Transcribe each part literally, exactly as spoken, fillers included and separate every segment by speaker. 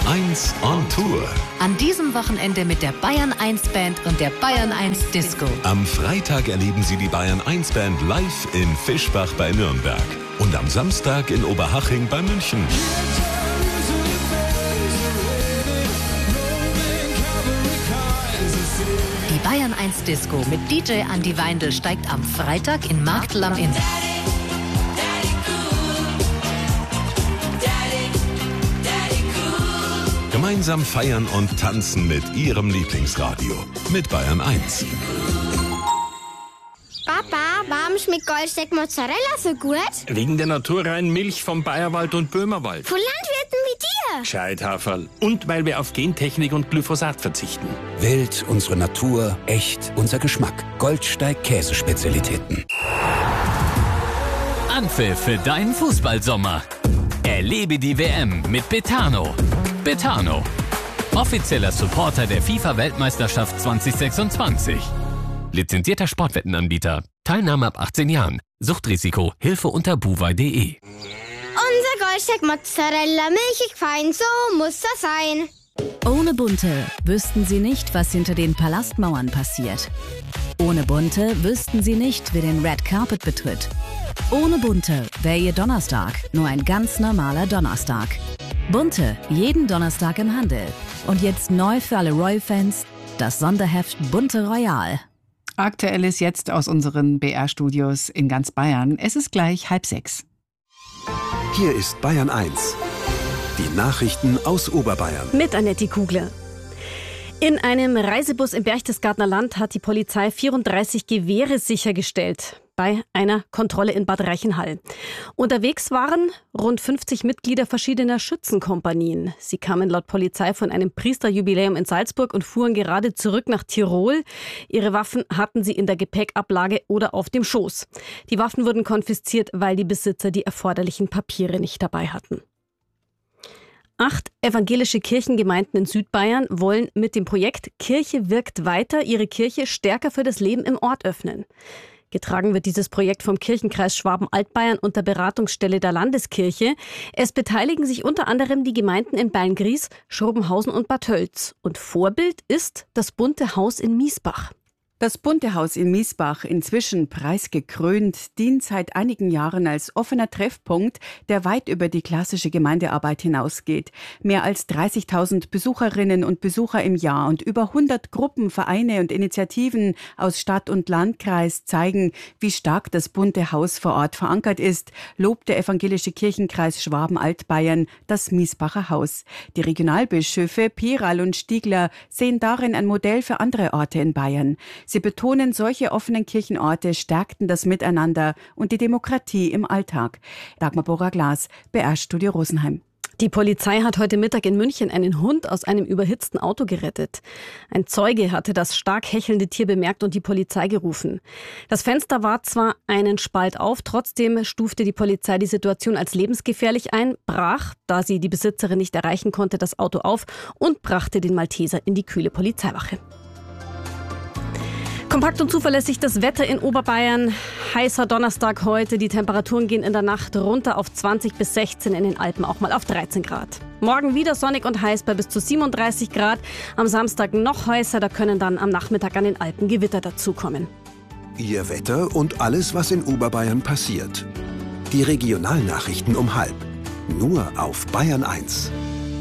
Speaker 1: eins on Tour.
Speaker 2: An diesem Wochenende mit der Bayern eins Band und der Bayern eins Disco.
Speaker 1: Am Freitag erleben Sie die Bayern eins Band live in Fischbach bei Nürnberg. Und am Samstag in Oberhaching bei München.
Speaker 2: Die Bayern eins Disco mit D J Andi Weindl steigt am Freitag in Marktl am Inn.
Speaker 1: Gemeinsam feiern und tanzen mit Ihrem Lieblingsradio. Mit Bayern eins.
Speaker 3: Papa, warum schmeckt Goldsteak Mozzarella so gut?
Speaker 4: Wegen der naturreinen Milch vom Bayerwald und Böhmerwald.
Speaker 3: Von Landwirten wie dir.
Speaker 4: Scheithaferl. Und weil wir auf Gentechnik und Glyphosat verzichten.
Speaker 5: Wild, unsere Natur, echt, unser Geschmack. Goldsteig Käsespezialitäten.
Speaker 6: Anpfiff für deinen Fußballsommer. Erlebe die W M mit Betano. Betano, offizieller Supporter der FIFA-Weltmeisterschaft zwanzig sechsundzwanzig. Lizenzierter Sportwettenanbieter. Teilnahme ab achtzehn Jahren. Suchtrisiko. Hilfe unter buwei punkt de.
Speaker 3: Unser Goldsteak Mozzarella, milchig fein, so muss das sein.
Speaker 7: Ohne Bunte wüssten Sie nicht, was hinter den Palastmauern passiert. Ohne Bunte wüssten Sie nicht, wer den Red Carpet betritt. Ohne Bunte wäre Ihr Donnerstag nur ein ganz normaler Donnerstag. Bunte, jeden Donnerstag im Handel. Und jetzt neu für alle Royal-Fans, das Sonderheft Bunte Royal.
Speaker 8: Aktuelles jetzt aus unseren B R-Studios in ganz Bayern. Es ist gleich halb sechs.
Speaker 9: Hier ist Bayern eins. Die Nachrichten aus Oberbayern.
Speaker 10: Mit Annette Kugler. In einem Reisebus im Berchtesgadener Land hat die Polizei vierunddreißig Gewehre sichergestellt bei einer Kontrolle in Bad Reichenhall. Unterwegs waren rund fünfzig Mitglieder verschiedener Schützenkompanien. Sie kamen laut Polizei von einem Priesterjubiläum in Salzburg und fuhren gerade zurück nach Tirol. Ihre Waffen hatten sie in der Gepäckablage oder auf dem Schoß. Die Waffen wurden konfisziert, weil die Besitzer die erforderlichen Papiere nicht dabei hatten. Acht evangelische Kirchengemeinden in Südbayern wollen mit dem Projekt Kirche wirkt weiter ihre Kirche stärker für das Leben im Ort öffnen. Getragen wird dieses Projekt vom Kirchenkreis Schwaben-Altbayern und der Beratungsstelle der Landeskirche. Es beteiligen sich unter anderem die Gemeinden in Beilngries, Schrobenhausen und Bad Tölz. Und Vorbild ist das Bunte Haus in Miesbach.
Speaker 8: Das Bunte Haus in Miesbach, inzwischen preisgekrönt, dient seit einigen Jahren als offener Treffpunkt, der weit über die klassische Gemeindearbeit hinausgeht. Mehr als dreißigtausend Besucherinnen und Besucher im Jahr und über hundert Gruppen, Vereine und Initiativen aus Stadt und Landkreis zeigen, wie stark das Bunte Haus vor Ort verankert ist, lobt der evangelische Kirchenkreis Schwaben-Altbayern das Miesbacher Haus. Die Regionalbischöfe Peral und Stiegler sehen darin ein Modell für andere Orte in Bayern. Sie betonen, solche offenen Kirchenorte stärkten das Miteinander und die Demokratie im Alltag. Dagmar Bora-Glas, B R-Studio Rosenheim.
Speaker 10: Die Polizei hat heute Mittag in München einen Hund aus einem überhitzten Auto gerettet. Ein Zeuge hatte das stark hechelnde Tier bemerkt und die Polizei gerufen. Das Fenster war zwar einen Spalt auf, trotzdem stufte die Polizei die Situation als lebensgefährlich ein, brach, da sie die Besitzerin nicht erreichen konnte, das Auto auf und brachte den Malteser in die kühle Polizeiwache. Kompakt und zuverlässig das Wetter in Oberbayern. Heißer Donnerstag heute. Die Temperaturen gehen in der Nacht runter auf zwanzig bis sechzehn, in den Alpen auch mal auf dreizehn Grad. Morgen wieder sonnig und heiß bei bis zu siebenunddreißig Grad. Am Samstag noch heißer, da können dann am Nachmittag an den Alpen Gewitter dazukommen.
Speaker 9: Ihr Wetter und alles, was in Oberbayern passiert. Die Regionalnachrichten um halb. Nur auf Bayern eins.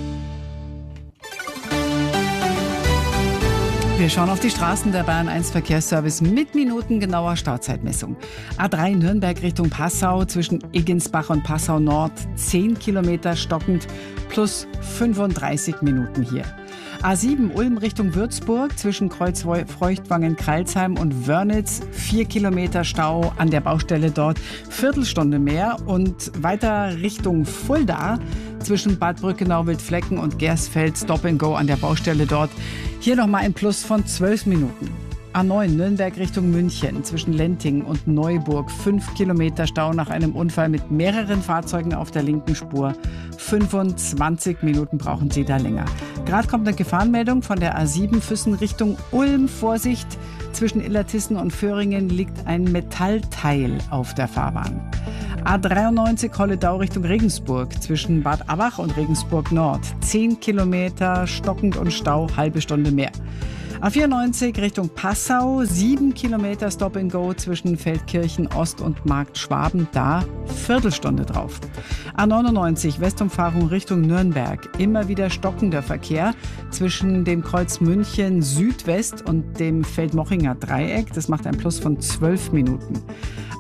Speaker 8: Wir schauen auf die Straßen der Bayern eins Verkehrsservice mit minutengenauer Startzeitmessung. A drei Nürnberg Richtung Passau zwischen Eggensbach und Passau Nord zehn Kilometer stockend plus fünfunddreißig Minuten hier. A sieben Ulm Richtung Würzburg zwischen Kreuzfeuchtwangen-Kralsheim und Wörnitz vier Kilometer Stau an der Baustelle dort, Viertelstunde mehr. Und weiter Richtung Fulda zwischen Bad Brückenau-Wildflecken und Gersfeld Stop and Go an der Baustelle dort. Hier nochmal ein Plus von zwölf Minuten. A neun Nürnberg Richtung München zwischen Lenting und Neuburg. Fünf Kilometer Stau nach einem Unfall mit mehreren Fahrzeugen auf der linken Spur. fünfundzwanzig Minuten brauchen Sie da länger. Gerade kommt eine Gefahrenmeldung von der A sieben Füssen Richtung Ulm. Vorsicht, zwischen Illertissen und Föhringen liegt ein Metallteil auf der Fahrbahn. A dreiundneunzig Holledau Richtung Regensburg zwischen Bad Abach und Regensburg Nord. zehn Kilometer stockend und Stau, halbe Stunde mehr. A vierundneunzig Richtung Passau, sieben Kilometer Stop and Go zwischen Feldkirchen Ost und Markt Schwaben, da Viertelstunde drauf. A neunundneunzig Westumfahrung Richtung Nürnberg, immer wieder stockender Verkehr zwischen dem Kreuz München Südwest und dem Feldmochinger Dreieck, das macht ein Plus von zwölf Minuten.